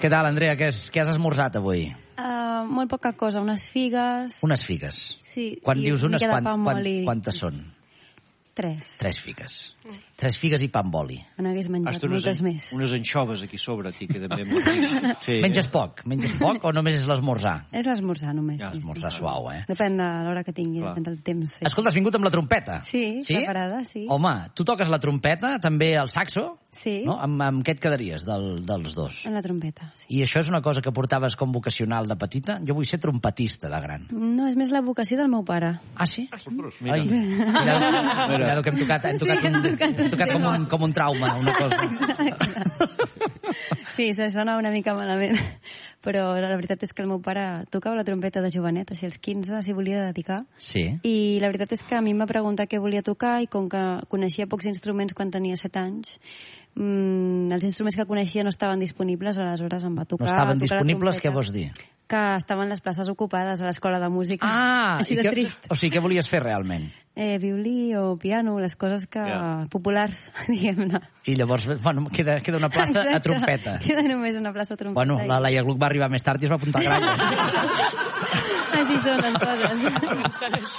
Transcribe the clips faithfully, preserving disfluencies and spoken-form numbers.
Què tal, Andrea? Què has, què has esmorzat avui? Uh, molt poca cosa, unes figues... Unes figues. Sí. Quan dius unes, quant, quant, i... quantes són? Tres. Tres figues. Sí. Tres figues i pa amb oli. No hagués menjat Hasta moltes unes, més. Unes anxoves aquí sobre, aquí, que també molt vist. Sí. Menges poc? Menges poc o només és l'esmorzar? És l'esmorzar només, ja, sí. Esmorzar sí. Suau, eh? Depèn de l'hora que tingui, Clar. depèn del temps. Sí. Escolta, has vingut amb la trompeta? Sí, sí? preparada, sí. Home, tu toques la trompeta, també el saxo? Sí. No? Amb, amb què et quedaries del, dels dos? En la trompeta, sí. I això és una cosa que portaves com vocacional de petita? Jo vull ser trompetista de gran. No, és més la vocació del meu pare. Ah, sí? Mira. Ai, cuidado que hem tocat, hem tocat, sí, un, hem tocat, hem tocat com, un, com un trauma, una cosa. Sí, se sona una mica malament. Però la veritat és que el meu pare tocava la trompeta de jovenet, així als quinze s'hi volia dedicar. Sí. I la veritat és que a mi em va preguntar què volia tocar i com que coneixia pocs instruments quan tenia set anys, mmm, els instruments que coneixia no estaven disponibles, aleshores em va tocar... No estaven tocar disponibles, què vols dir? Que estaven les places ocupades a l'escola de música. Ah! Així de que, trist. O sigui, què volies fer realment? Eh, violí o piano, les coses que yeah. populars, diguem-ne. I llavors, bueno, queda, queda una plaça Exacte. A trompeta. Queda només una plaça a trompeta. Bueno, la Laia Gluck va arribar més tard i es va apuntar a gralla. Així són les coses.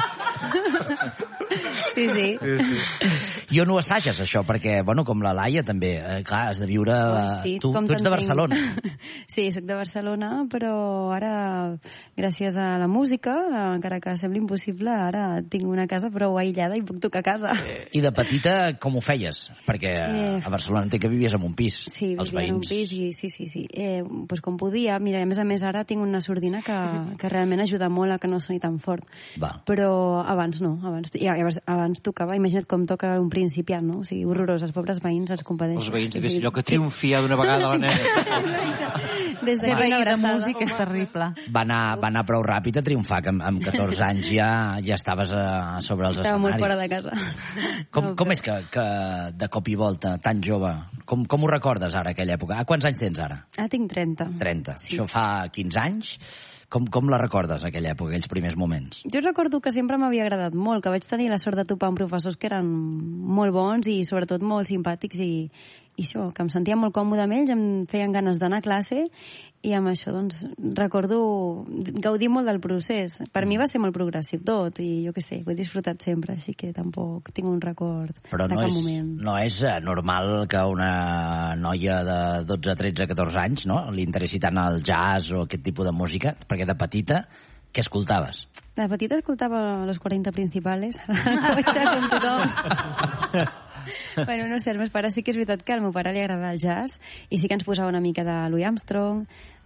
Sí, sí. sí, sí. I on ho assages, això? Perquè, bueno, com la Laia també, eh, clar, has de viure... Oh, sí, tu, tu ets de Barcelona. Sí, soc de Barcelona, però ara, gràcies a la música, encara que sembli impossible, ara tinc una casa prou aïllada i puc tocar a casa. Eh, I de petita com ho feies? Perquè eh, a Barcelona entenc que vivies en un pis. Sí, els vivia veïns. en un pis, i, sí, sí, sí. Eh, pues com podia. Mira, a més a més ara tinc una sordina que, que realment ajuda molt a que no soni tan fort. Va. Però abans no, abans, ja, abans, abans tocava, imagina't com toca un principiant, no? O sigui, horrorós, els pobres veïns els compadeixen. Els veïns, sí, allò que triomfia d'una vegada la nena. Des de veí de música és terrible. Va anar, va anar prou ràpid a triomfar, que amb, amb catorze anys ja, ja estaves a, sobre els Estava escenaris. molt fora de casa. Com, no, com és que, que de cop i volta, tan jove, com, com ho recordes ara, aquella època? Ah, quants anys tens ara? Ah, tinc trenta. trenta. Sí. Això fa quinze anys. Com, com la recordes, aquella època, aquells primers moments? Jo recordo que sempre m'havia agradat molt, que vaig tenir la sort de topar amb professors que eren molt bons i sobretot molt simpàtics i, i això, que em sentia molt còmode amb ells, em feien ganes d'anar a classe i amb això, doncs, recordo gaudir molt del procés. Per mi va ser molt progressiu tot i jo què sé, ho he disfrutat sempre, així que tampoc tinc un record Però de no cap és, moment. no és normal que una noia de dotze, tretze, catorze anys, no?, li interessi tant el jazz o aquest tipus de música, perquè de petita, què escoltaves? De petita escoltava Los cuarenta Principales, a la cotxe com tothom. Bueno, no sé, els meus pares sí que és veritat que al meu pare li agrada el jazz i sí que ens posava una mica de Louis Armstrong,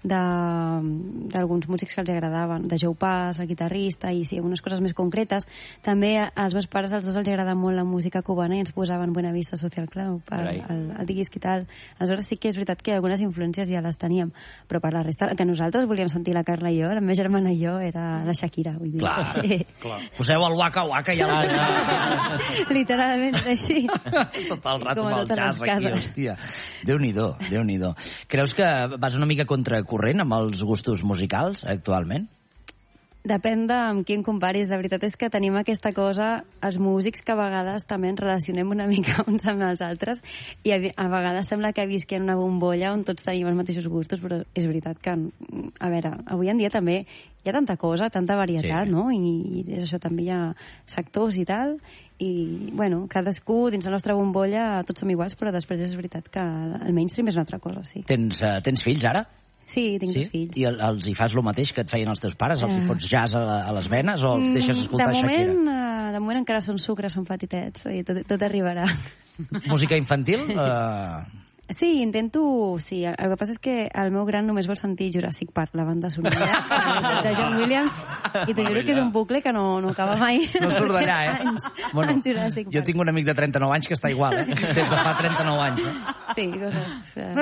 d'alguns músics que els agradaven, de Joe Pass, el guitarrista, i sí, algunes coses més concretes. També als meus pares, als dos, els agrada molt la música cubana i ens posaven Buena Vista Social Club, el, el, el Diguisqui tal. Aleshores sí que és veritat que algunes influències ja les teníem, però per la resta, que nosaltres volíem sentir la Carla i jo, la meva germana i jo, era la Shakira, vull dir. Clar, clar. Poseu el Waka Waka i ja la... Literalment, així. Tot el rato amb el jazz aquí, hòstia. Déu-n'hi-do, Déu-n'hi-do. Creus que vas una mica contra corrent amb els gustos musicals actualment? Depèn de amb qui em comparis. La veritat és que tenim aquesta cosa, els músics, que a vegades també ens relacionem una mica uns amb els altres i a, a vegades sembla que visquem una bombolla on tots tenim els mateixos gustos, però és veritat que, a veure, avui en dia també hi ha tanta cosa, tanta varietat, sí. No? I, i això també hi ha sectors i tal, i, bueno, cadascú dins la nostra bombolla tots som iguals, però després és veritat que el mainstream és una altra cosa, sí. Tens, uh, tens fills ara? Sí, tinc sí? dos fills. I el, els hi fas el mateix que et feien els teus pares? Els hi fots jazz a, a les venes o els deixes escoltar de moment, Shakira? Uh, de moment encara són sucre, són petitets, i tot, tot arribarà. Música infantil? Uh... Sí, intento... Sí, el que passa és que el meu gran només vol sentir Jurassic Park, la banda sonora de John Williams, i te juro que és un bucle que no, no acaba mai. No surt d'allà, eh? Anys, bueno, Jurassic Park. Jo tinc un amic de trenta-nou anys que està igual, eh? Des de fa trenta-nou anys. Eh? Sí, coses... Uh...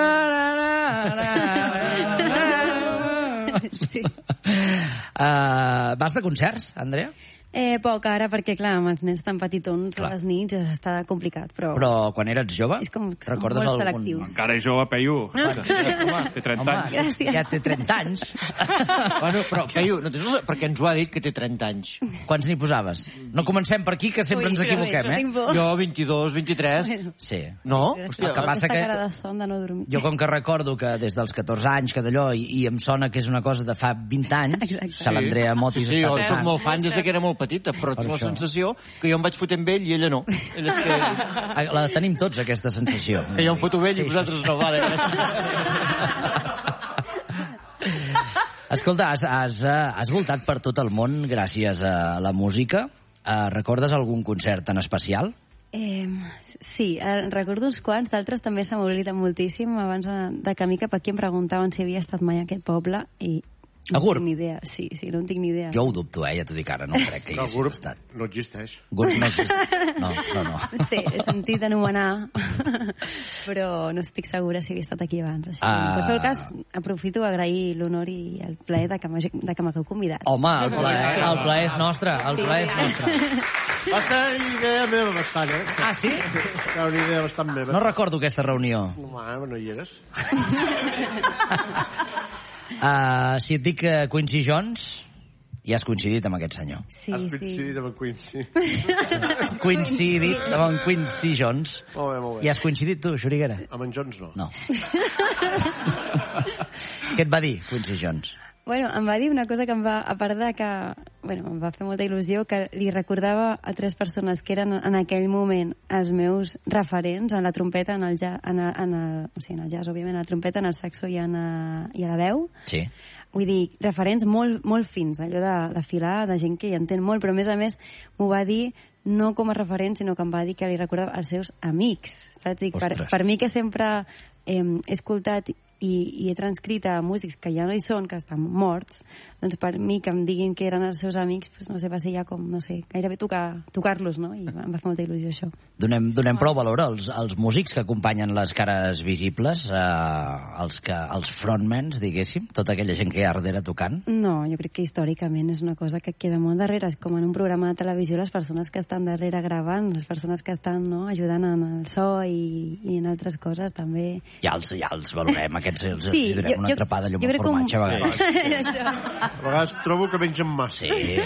Sí. Uh, vas de concerts, Andrea? Eh, poc ara, perquè, clar, amb els nens tan petitons Clar. a les nits està complicat, però... Però quan eres jove, És com- som recordes molt algun... selectius. Encara és jove, Peyu. Home, té trenta Home, anys. Gràcies. ja té trenta anys. Bueno, però, Peyu, no tens... perquè ens ho ha dit que té trenta anys. Quants n'hi posaves? No comencem per aquí, que sempre Ui, ens però equivoquem, bé, eh? tinc por. Jo, vint-i-dos, vint-i-tres... Sí. No? El que passa Aquesta que... cara de son de no dormir. Jo com que recordo que des dels catorze anys, que d'allò, i, i em sona que és una cosa de fa vint anys, Exacte. que l'Andrea Motis Sí, sí, està jo soc tocant. molt fan des de que era molt petita, però Per tinc la això. sensació que jo em vaig fotre amb ell i ella no. Ella és que... La tenim tots, aquesta sensació. que jo em foto amb ell i vosaltres no, vale. Escolta, has, has, eh, has voltat per tot el món gràcies a la música. Uh, recordes algun concert en especial? Eh, sí, eh, recordo uns quants, d'altres també se m'obliden moltíssim. Abans de, de camí cap aquí em preguntaven si havia estat mai a aquest poble i no A Gurb? tinc ni idea. Sí, sí, no en tinc ni idea. Jo ho dubto, eh? Ja t'ho dic ara, no crec que hi El haguessis grup estat. no existeix. Gurb no existeix. No, no, no. Sí, he sentit anomenar, però no estic segura si havia estat aquí abans. Així. Ah. En qualsevol cas, aprofito a agrair l'honor i el plaer de que m'hagi- de que m'hagueu convidat. Home, el plaer, el plaer és nostre, el plaer és nostre. Va ser una idea meva bastant, eh? Ah, sí? Era una idea bastant meva. No recordo aquesta reunió. No, no hi eres. Uh, si et dic uh, Quincy Jones, ja has coincidit amb aquest senyor. Sí, Has sí. coincidit amb en Quincy. Coincidit amb en Quincy Jones. Molt bé, molt bé. I has coincidit tu, Xuriguera? Amb en Jones no. No. Què et va dir, Quincy Jones? Bueno, em va dir una cosa que em va, a part de que, bueno, em va fer molta il·lusió, que li recordava a tres persones que eren en aquell moment els meus referents en la trompeta, en el, ja, en el, en el, o sigui, en el jazz, òbviament, en la trompeta, en el saxo i, en, a, i a la veu. Sí. Vull dir, referents molt, molt fins, allò de, de filar, de gent que hi entén molt, però a més a més m'ho va dir no com a referent, sinó que em va dir que li recordava els seus amics, saps? Dic, per, Ostres. per mi que sempre eh, he escoltat i, i he transcrit a músics que ja no hi són, que estan morts, doncs per mi que em diguin que eren els seus amics, doncs no sé, va ser ja com, no sé, gairebé tocar, tocar-los, no? I em va fer molta il·lusió això. Donem, donem prou valor als, als músics que acompanyen les cares visibles, eh, els, que, els frontmans, diguéssim, tota aquella gent que hi ha darrere tocant. No, jo crec que històricament és una cosa que queda molt darrere. És com en un programa de televisió, les persones que estan darrere gravant, les persones que estan no, ajudant en el so i, i en altres coses també. Ja els, ja els valorem, aquests els, Sí, els donem jo- una jo- atrapada allò jo amb crec que un- formatge a vegades. Això. A vegades trobo que mengen massa. Sí.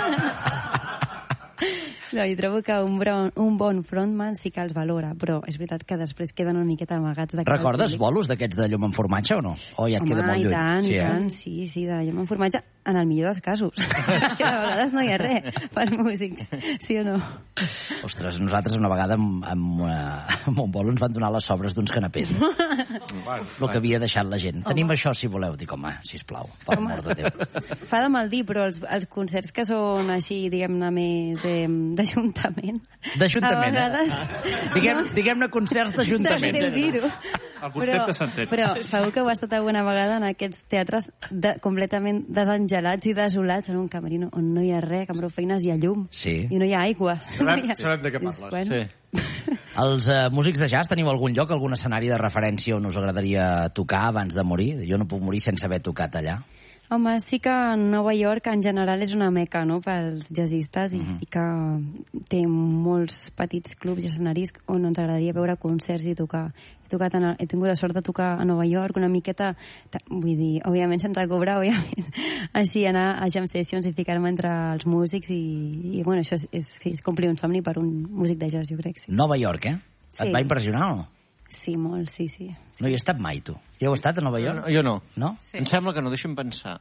No, i trobo que un, bon, un bon frontman sí que els valora, però és veritat que després queden una miqueta amagats. De cara al Recordes públic. bolos d'aquests de llum amb formatge o no? O ja et Home, queda molt i lluny? tant, sí, i eh? tant, sí, sí, de llum en formatge, en el millor dels casos. Que a vegades no hi ha res pels músics, sí o no? Ostres, nosaltres una vegada amb, amb, uh, amb un bolo ens van donar les sobres d'uns canapés. El que havia deixat la gent. Tenim això, si voleu. Dic, home, sisplau, per amor de Déu. Fa de mal dir, però els, els concerts que són així, diguem-ne, més eh, d'ajuntament... D'ajuntament, a vegades... eh? Diguem, diguem-ne concerts d'ajuntament. Sap greu dir-ho. El concepte s'entén. Però segur que ho ha estat alguna vegada en aquests teatres de, completament desengelats i desolats en un camerino on no hi ha res, que amb prou feines hi ha llum Sí. i no hi ha aigua. Sabem- No hi ha- sabem de què Dius, parles. Bueno, Sí. Els uh, músics de jazz teniu algun lloc, algun escenari de referència on us agradaria tocar abans de morir? Jo no puc morir sense haver tocat allà. Home, sí que Nova York en general és una meca, no?, pels jazzistes, i Mhm. sí que té molts petits clubs i escenaris on ens agradaria veure concerts i tocar. He, tocat en el, he tingut la sort de tocar a Nova York, una miqueta, ta- vull dir, òbviament sense cobrar, òbviament, així anar a jam sessions i ficar-me entre els músics i, i bueno, això és, és, sí, és complir un somni per un músic de jazz, jo crec, sí. Nova York, eh? Sí. Et va impressionar o no? Sí, molt, sí, sí. No hi he estat mai, tu. Hi heu estat a Nova Jo York? no, jo no. No? Sí. Em sembla que no, deixa'm pensar.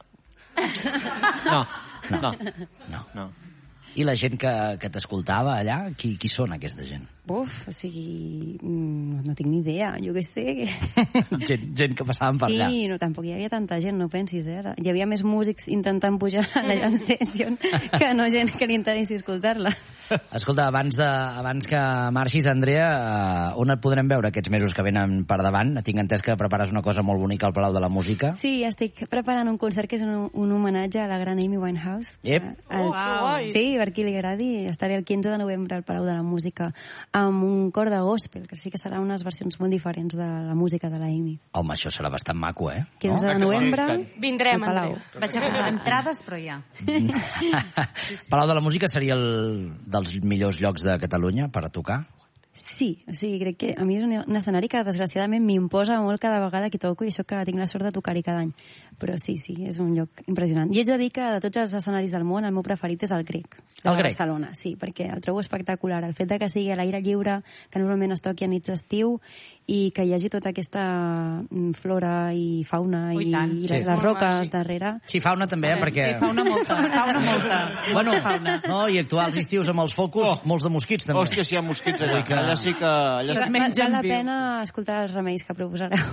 No, no, No. no. I la gent que, que t'escoltava allà, qui, qui són aquesta gent? Buf, o sigui, mm, no tinc ni idea, jo què sé. gent, gent que passaven per allà. Sí, no, tampoc hi havia tanta gent, no pensis, eh? Hi havia més músics intentant pujar a la jam session que no gent que li interessi escoltar-la. Escolta, abans, de, abans que marxis, Andrea, eh, on et podrem veure aquests mesos que venen per davant? Tinc entès que prepares una cosa molt bonica al Palau de la Música. Sí, estic preparant un concert que és un, un homenatge a la gran Amy Winehouse. Ep. El, Oh, que guai. Sí, per qui li agradi, estaré el quinze de novembre al Palau de la Música amb un cor de gospel, que sí que seran unes versions molt diferents de la música de la Amy. Home, això serà bastant maco, eh? quinze de novembre, Vindrem, al Palau. Andrea. Vaig a comprar entrades, però ja. Palau de la Música seria el dels millors llocs de Catalunya per a tocar? Sí, o sigui, crec que a mi és un, un escenari que desgraciadament m'imposa molt cada vegada que toco i això que tinc la sort de tocar-hi cada any. Però sí, sí, és un lloc impressionant. I haig de dir que de tots els escenaris del món el meu preferit és el grec. El grec? Barcelona, sí, perquè el trobo espectacular. El fet de que sigui a l'aire lliure, que normalment es toqui a nits d'estiu i que hi hagi tota aquesta flora i fauna Oh, i i, tant. i Sí. les, les roques darrere. Sí, fauna també, eh, perquè... Sí, fauna molta, fauna molta. Bueno, no, i actuar els estius amb els focus, Oh. molts de mosquits també. Hòstia, si hi ha mosquits allà. Vull que- Allà sí que... Allà sí Val, que... mengen val la viu. pena escoltar els remeis que proposareu.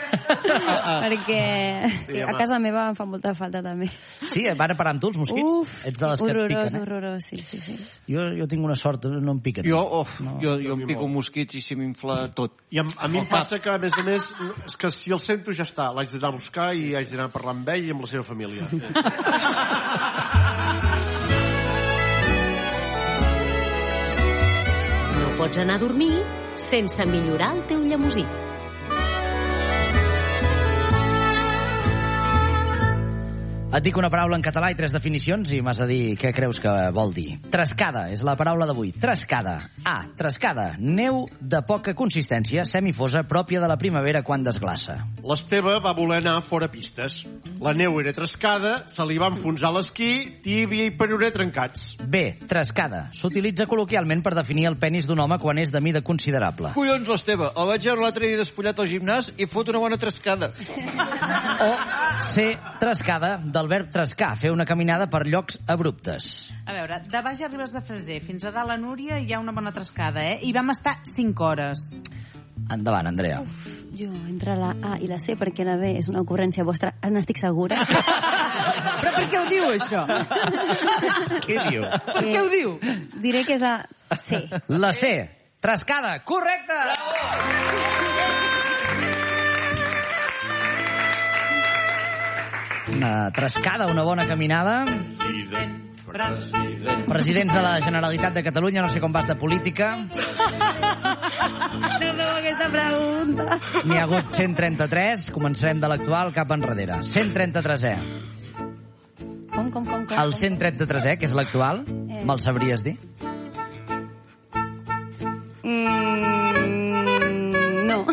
perquè sí, a casa meva em fa molta falta també. Sí, van a parar amb tu els mosquits? Uf, Ets de les que et horrorós, piquen, eh? horrorós, sí, sí, sí. Jo, jo tinc una sort, no em piquen. Jo, of, No. jo, jo em pico un mosquit i si m'infla tot. I a, a mi em passa que, a més a més, és que si el sento ja està. L'haig d'anar a buscar i haig d'anar a parlar amb ell i amb la seva família. No pots anar a dormir sense millorar el teu llemosí. Et dic una paraula en català i tres definicions i m'has de dir què creus que vol dir. Trescada és la paraula d'avui. Trescada. A. Trescada. Neu de poca consistència, semifosa, pròpia de la primavera quan desglaça. L'Esteve va voler anar fora pistes. La neu era trescada, se li va enfonsar l'esquí, tíbia i perorer trencats. B. Trescada. S'utilitza col·loquialment per definir el penis d'un home quan és de mida considerable. Collons, l'Esteve, el vaig veure l'altre dia despullat al gimnàs i fot una bona trescada. O C. Trescada, del verb trescar, fer una caminada per llocs abruptes. A veure, de baix arribes de Freser fins a dalt a Núria hi ha una bona trescada, eh? I vam estar cinc hores. Endavant, Andrea. Jo, entre la A i la C, perquè la B és una ocurrència vostra, n'estic segura. Però per què ho diu, això? Què diu? Per què ho diu? Diré que és la C. La C. Trescada. Correcte! Una trescada, una bona caminada. Presidents de la Generalitat de Catalunya, no sé com vas de política. No feu aquesta pregunta. N'hi ha hagut cent trenta-tres, començarem de l'actual cap enrere. cent trenta-tresè. Com, com, com, com? El cent trenta-tresè, que és l'actual, Eh. me'l sabries dir? Mm, no.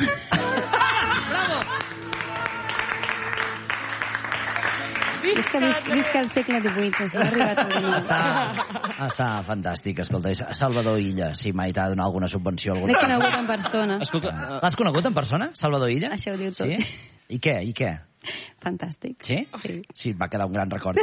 És que visc, visc al segle divuit, o sigui, he arribat al dinou. Està, està fantàstic, escolta. és Salvador Illa, si mai t'ha de donar alguna subvenció. Algun... L'he conegut en persona. Escolta, uh, L'has conegut en persona, Salvador Illa? Això ho diu tot. Sí? I què, i què? Fantàstic. Sí? Sí. Sí, et va quedar un gran record.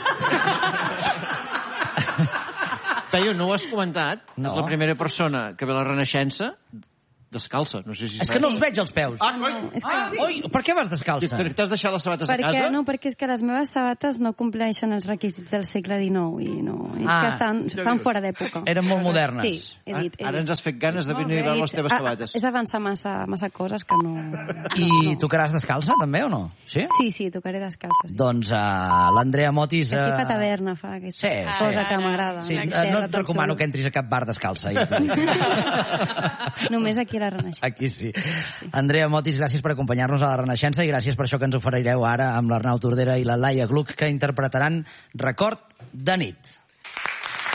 Peyu, no ho has comentat? No. És la primera persona que ve a la Renaixença descalça. No sé si És que no els veig els peus. Ah, coi! No, és que... Ah, oi, per què vas descalça? Per què t'has deixat les sabates a perquè, casa? no, perquè és que les meves sabates no compleixen els requisits del segle dinou i no, és Ah. que estan, estan fora d'època. Eren molt modernes. Sí, he dit. He Ara dit. ens has fet ganes de Molt venir a bé, veure he les dit. teves Ah, sabates. És avançar massa, massa coses que no... I tocaràs descalça, també, o no? Sí? Sí, sí, tocaré descalços. Sí. Doncs uh, l'Andrea Motis... Així Uh... fa taverna, fa aquesta Sí, sí. cosa que m'agrada. Sí, La uh, terra, no et tot recomano xulo. que entris a cap bar descalça. Ja t'ho dic. Només aquí a la Renaixença. Aquí sí. Andrea Motis, gràcies per acompanyar-nos a la Renaixença i gràcies per això que ens oferireu ara amb l'Arnau Tordera i la Laia Gluck, que interpretaran Record de nit.